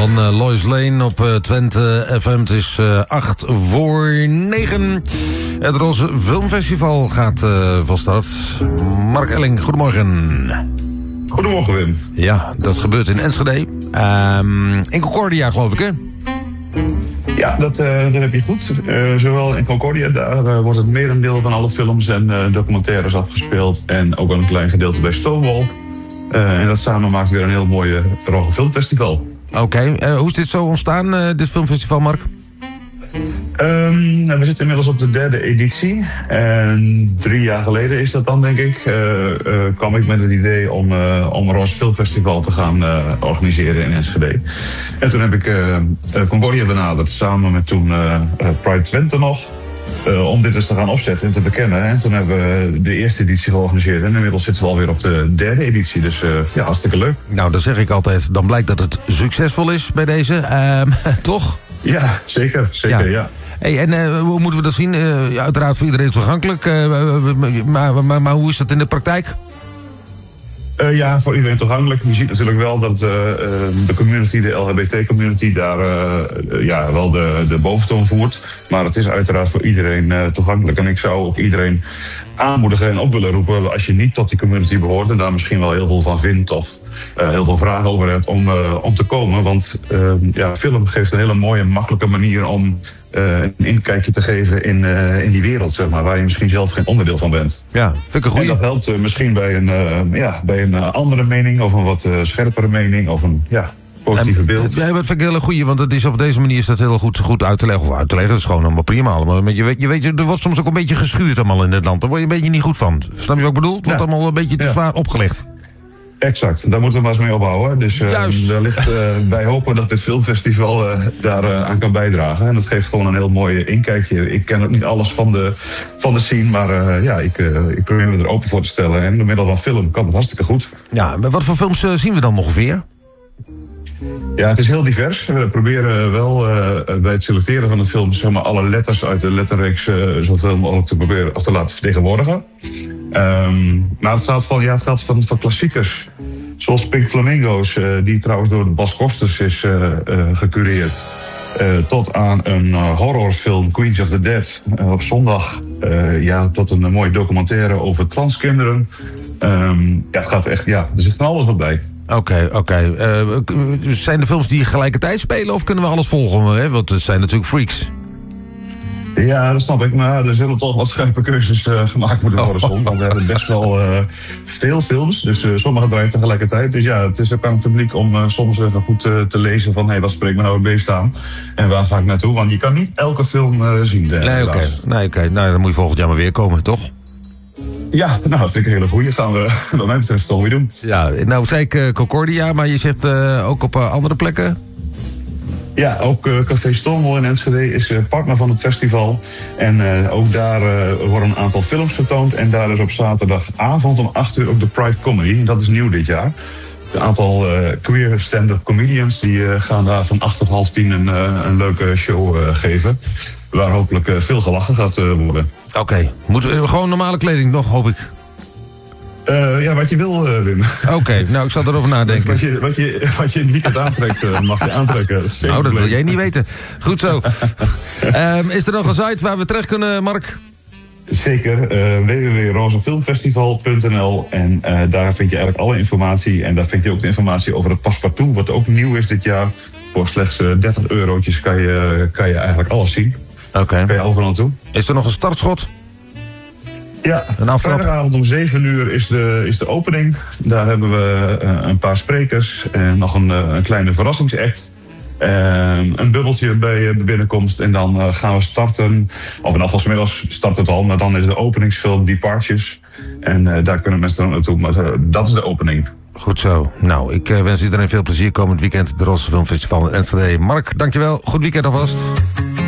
van Lois Lane op Twente FM. Het is 8:08. Het Roze Filmfestival gaat van start. Mark Elling, goedemorgen. Goedemorgen, Wim. Ja, dat gebeurt in Enschede. In Concordia, geloof ik, hè? Ja, dat heb je goed. Zowel in Concordia, daar wordt het merendeel van alle films en documentaires afgespeeld. En ook een klein gedeelte bij Stonewall. En dat samen maakt weer een heel mooie Roze Filmfestival. Oké, hoe is dit zo ontstaan, dit filmfestival, Mark? We zitten inmiddels op de 3e editie. En 3 jaar geleden is dat dan, denk ik, kwam ik met het idee om een Roze Filmfestival te gaan organiseren in Enschede. En toen heb ik Concordia benaderd, samen met toen Pride Twente nog. Om dit eens te gaan opzetten en te bekennen. En toen hebben we de eerste editie georganiseerd. En inmiddels zitten we alweer op de 3e editie. Dus ja, hartstikke leuk. Nou, dan zeg ik altijd, dan blijkt dat het succesvol is bij deze. Toch? Ja, zeker, ja. Hey, en hoe moeten we dat zien? Uiteraard voor iedereen toegankelijk. Maar hoe is dat in de praktijk? Ja, voor iedereen toegankelijk. Je ziet natuurlijk wel dat de community, de LHBT-community, daar wel de boventoon voert. Maar het is uiteraard voor iedereen toegankelijk. En ik zou ook iedereen aanmoedigen en op willen roepen, als je niet tot die community behoort en daar misschien wel heel veel van vindt of heel veel vragen over hebt, om te komen. Want film geeft een hele mooie, makkelijke manier om een inkijkje te geven in die wereld, zeg maar, waar je misschien zelf geen onderdeel van bent. Ja, vind ik een goeie. En dat helpt misschien bij een andere mening of een wat scherpere mening of een positieve beeld. Ja, dat vind ik een hele goeie, want het is op deze manier is dat heel goed uit te leggen. Of uit te leggen, dat is gewoon allemaal prima allemaal. Maar je weet, er wordt soms ook een beetje geschuurd allemaal in het land. Daar word je een beetje niet goed van. Snap je wat ik bedoel? Het wordt allemaal een beetje te zwaar opgelegd. Exact, daar moeten we maar eens mee ophouden. Dus daar ligt bij hopen dat dit filmfestival daar aan kan bijdragen. En dat geeft gewoon een heel mooi inkijkje. Ik ken ook niet alles van de scene, maar ik probeer me er open voor te stellen. En door middel van film kan het hartstikke goed. Ja, maar wat voor films zien we dan ongeveer? Ja, het is heel divers. We proberen wel bij het selecteren van de film, zeg maar, alle letters uit de letterreeks zoveel mogelijk te proberen of te laten vertegenwoordigen. Maar het gaat van klassiekers, zoals Pink Flamingo's, die trouwens door Bas Kosters is gecureerd, tot aan een horrorfilm, Queens of the Dead, op zondag, tot een mooie documentaire over transkinderen. Het gaat echt, er zit van alles wat bij. Oké. Zijn de films die tegelijkertijd spelen of kunnen we alles volgen? Hè? Want het zijn natuurlijk freaks. Ja, dat snap ik. Maar er zullen toch wat scherpe keuzes gemaakt moeten worden soms. Want we hebben best wel veel films. Dus sommige draaien tegelijkertijd. Dus ja, het is ook aan het publiek om soms even goed te lezen van, wat spreekt me nou het beest aan? En waar ga ik naartoe? Want je kan niet elke film zien. Nee, oké. Nou, dan moet je volgend jaar maar weer komen, toch? Ja, nou, dat vind ik een hele goeie. Gaan we wat mij betreft toch weer doen. Ja, nou zei ik Concordia, maar je zegt ook op andere plekken? Ja, ook Café Stonewall in Enschede is partner van het festival. En ook daar worden een aantal films vertoond. En daar is op zaterdagavond om 8:00 ook de Pride Comedy. Dat is nieuw dit jaar. Een aantal queer stand-up comedians die gaan daar van 8 tot 9:30 een leuke show geven. Waar hopelijk veel gelachen gaat worden. Oké. Moeten we gewoon normale kleding nog, hoop ik? Wat je wil, Wim. Oké, nou, ik zal erover nadenken. Wat je niet aantrekken, mag je aantrekken. Nou, dat wil jij niet weten. Goed zo. Is er nog een site waar we terecht kunnen, Mark? Zeker, www.rozefilmfestival.nl. En daar vind je eigenlijk alle informatie. En daar vind je ook de informatie over het Paspartout, wat ook nieuw is dit jaar. Voor slechts €30 kan je eigenlijk alles zien. Oké. Kan je overal naartoe. Is er nog een startschot? Ja, vrijdagavond om 7:00 is de opening. Daar hebben we een paar sprekers en nog een kleine verrassingsact. Een bubbeltje bij de binnenkomst. En dan gaan we starten. Of in afval 's middags start het al. Maar dan is de openingsfilm Departures. En daar kunnen mensen dan naartoe. Maar dat is de opening. Goed zo. Nou, ik wens iedereen veel plezier komend weekend. Het Roze Filmfestival in Enschede. Mark, dankjewel. Goed weekend alvast.